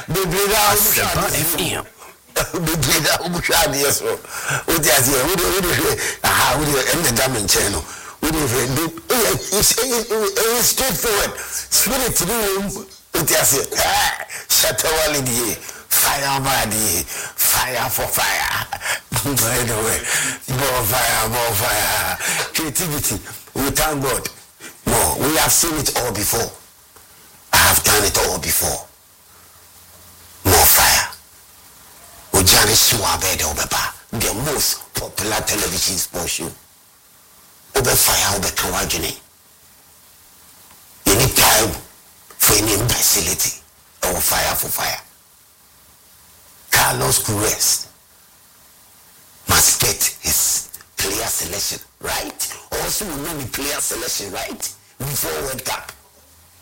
FM. So what is it's straightforward. Spirit to do fire body, fire for fire. By the way, more fire. Creativity, we thank God. No, we have seen it all before. I have done it all before. More fire. Ojani Suabede Obeba, the most popular television sports show. Obe fire, Obe Kawajini. Any time for any imbecility, or fire for fire. Carlos Cruz must get his player selection right. Also, we know the player selection right before World Cup.